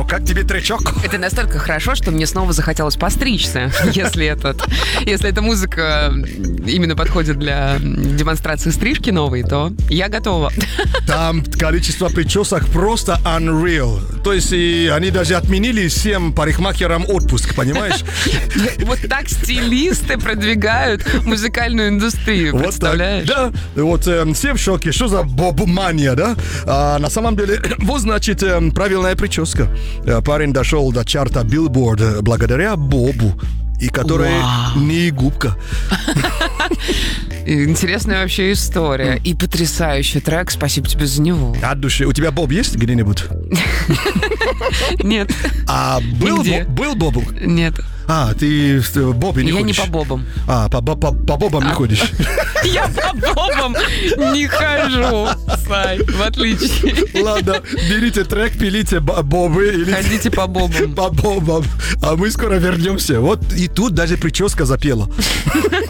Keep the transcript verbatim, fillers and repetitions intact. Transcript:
как тебе тречок? Это настолько хорошо, что мне снова захотелось постричься, если этот, если эта музыка именно подходит для демонстрации стрижки новой, то я готова. Там количество причесок просто unreal. То есть и они даже отменили всем парикмахерам отпуск, понимаешь? Вот так стилисты продвигают музыкальную индустрию, Вот представляешь? так, да, вот э, все в шоке, что за боб-мания, да? А на самом деле, вот значит э, правильная прическа. Э, Парень дошел до чарта Billboard благодаря Бобу, и которая Вау. не губка. Интересная вообще история. И потрясающий трек. Спасибо тебе за него. От души. У тебя Боб есть где-нибудь? Нет. А был, Нигде. Бо- был Бобу? Нет. А, ты в Бобе не Я ходишь? не по бобам. А, по, по, по, по Бобам не ходишь? Я по бобам не хожу, Сай, в отличие. Ладно, берите трек, пилите бо- бобы или Ходите по бобам. по бобам. А мы скоро вернемся. Вот и тут даже прическа запела.